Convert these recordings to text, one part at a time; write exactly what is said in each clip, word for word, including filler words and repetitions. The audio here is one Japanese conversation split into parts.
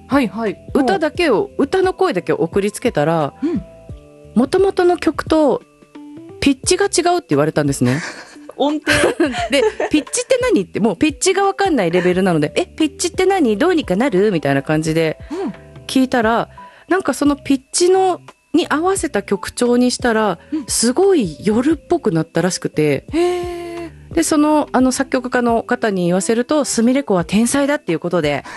はいはい。 歌だけを、歌の声だけを送りつけたら、もともとの曲とピッチが違うって言われたんですね。 音程で、ピッチって何って、もうピッチがわかんないレベルなので、え、ピッチって何どうにかなるみたいな感じで聞いたら、なんかそのピッチの、に合わせた曲調にしたら、すごい夜っぽくなったらしくて、 へー。 で、その、あの作曲家の方に言わせると、すみれ子は天才だっていうことで、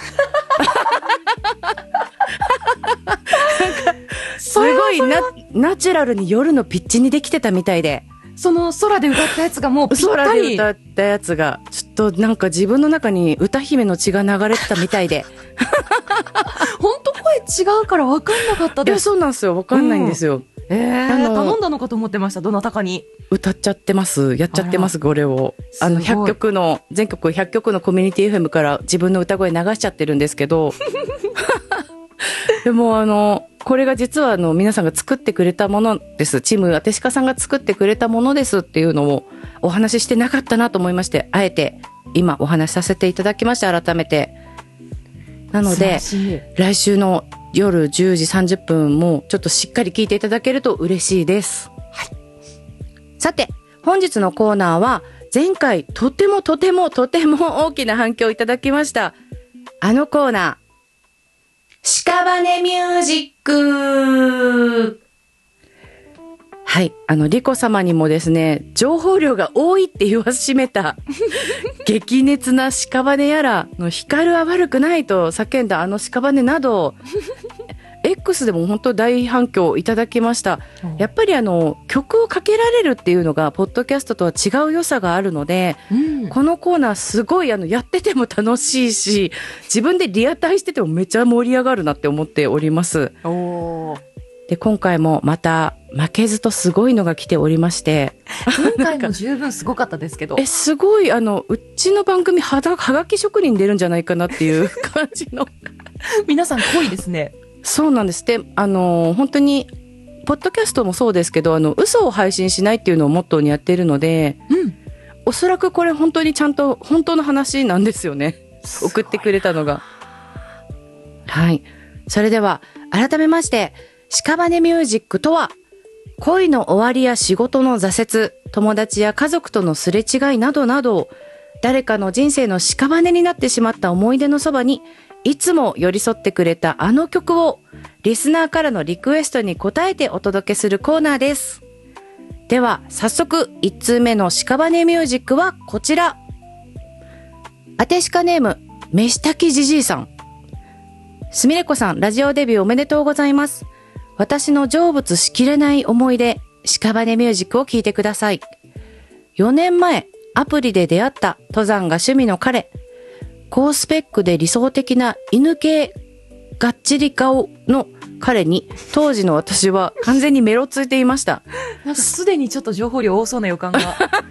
すごいナ、ナチュラルに夜のピッチにできてたみたいで、 その空で歌ったやつがもうぴったり。 空で歌ったやつが、ちょっとなんか自分の中に歌姫の血が流れてたみたいで。 本当声違うから分かんなかったです。 いや、そうなんですよ。分かんないんですよ。 うん、えー、あの頼んだのかと思ってました。どなたかに。 歌っちゃってます。やっちゃってます、これを。あの、ひゃっきょくの、全国ひゃっきょくのコミュニティ エフエム から自分の歌声流しちゃってるんですけど。でもあの、これが実はあの皆さんが作ってくれたものです。チームアテシカさんが作ってくれたものですっていうのをお話ししてなかったなと思いまして、あえて今お話しさせていただきました。改めて。なので、来週の夜じゅうじさんじゅっぷんもちょっとしっかり聞いていただけると嬉しいです。はい。さて、本日のコーナーは前回とてもとてもとても大きな反響をいただきました。あのコーナー。屍ミュージック。はい。あの、リコ様にもですね、情報量が多いって言わしめた、激熱な屍やら、の光は悪くないと叫んだあの屍など、X でも本当大反響いただきました。やっぱりあの、曲をかけられるっていうのが、ポッドキャストとは違う良さがあるので、うん、このコーナーすごいあの、やってても楽しいし、自分でリアタイしててもめちゃ盛り上がるなって思っております。 おー。 で、今回もまた負けずとすごいのが来ておりまして。 今回も十分すごかったですけど。 え、すごい、あの、うちの番組はだ、はがき職人出るんじゃないかなっていう感じの。 皆さん濃いですね。 そうなんです。で、あの、本当に、ポッドキャストもそうですけど、あの、嘘を配信しないっていうのをモットーにやっているので、うん、おそらくこれ本当にちゃんと、本当の話なんですよね。送ってくれたのが。はい。それでは、改めまして、屍ミュージックとは、恋の終わりや仕事の挫折、友達や家族とのすれ違いなどなど、誰かの人生の屍になってしまった思い出のそばに、いつも寄り添ってくれたあの曲をリスナーからのリクエストに応えてお届けするコーナーです。では早速いち通目の屍ミュージックはこちら。あてしかネーム飯炊きじじいさん。すみれこさん、ラジオデビューおめでとうございます。私の成仏しきれない思い出、屍ミュージックを聞いてください。よねんまえアプリで出会った登山が趣味の彼。高スペックで理想的な犬系がっちり顔の彼に当時の私は完全にメロついていました。 なんかすでにちょっと情報量多そうな予感が。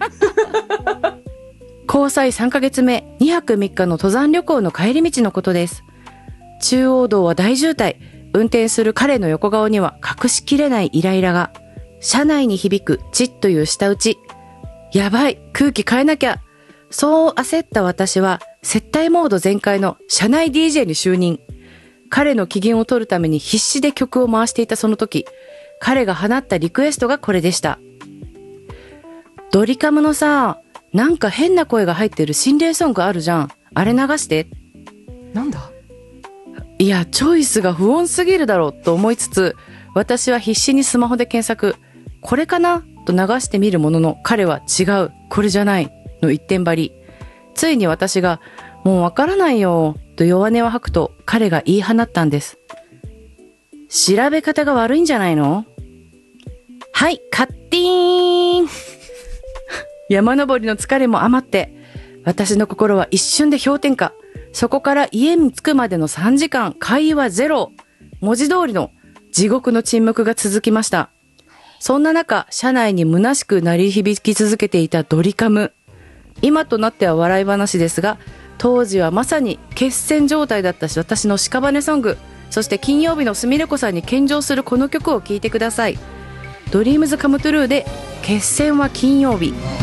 交際さんかげつめ、にはくみっかの登山旅行の帰り道のことです。中央道は大渋滞。運転する彼の横顔には隠しきれないイライラが。車内に響くチッという舌打ち。やばい、空気変えなきゃ。そう焦った私は、接待モード全開の車内 ディージェー に就任。彼の機嫌を取るために必死で曲を回していたその時、彼が放ったリクエストがこれでした。ドリカムのさ、なんか変な声が入ってる心霊ソングあるじゃん。あれ流して。 なんだ？ いや、チョイスが不穏すぎるだろうと思いつつ、私は必死にスマホで検索。これかなと流してみるものの、彼は違う、これじゃないの一点張り。ついに私が、もうわからないよ、と弱音を吐くと彼が言い放ったんです。調べ方が悪いんじゃないの？はい、カッティーン山登りの疲れも余って、私の心は一瞬で氷点下。そこから家に着くまでのさんじかん、会話ゼロ。文字通りの地獄の沈黙が続きました。そんな中、車内に虚しく鳴り響き続けていたドリカム。今となっては笑い話ですが、当時はまさに決戦状態だったし、私の屍ソング。そして金曜日のすみれこさんに献上するこの曲を聴いてください。ドリームズカムトゥルーで決戦は金曜日。